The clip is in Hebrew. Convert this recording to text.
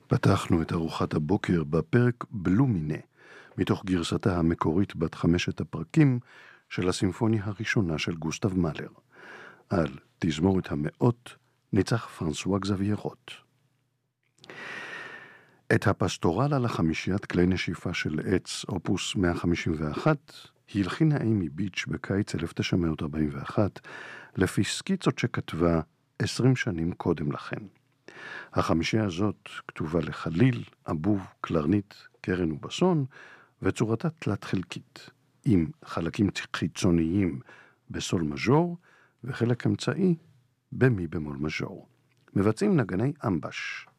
פתחנו את ארוחת הבוקר בפרק בלומינה, מתוך גרסתה המקורית בת 5 הפרקים של הסימפוניה הראשונה של גוסטב מאלר. על תזמורת המאות ניצח פרנסואה גזווייה רוט. את הפסטורל על החמישיית כלי נשיפה של עץ, אופוס 151, הלחינה אימי ביץ' בקיץ 1941, לפי סקיצות שכתבה 20 שנים קודם לכן. החמישייה הזאת כתובה לחליל, אבוב, קלרנית, קרן ובסון, וצורתה תלת חלקית, עם חלקים חיצוניים בסול מז'ור, וחלק אמצעי במי במול מז'ור. מבצעים נגני אמבש.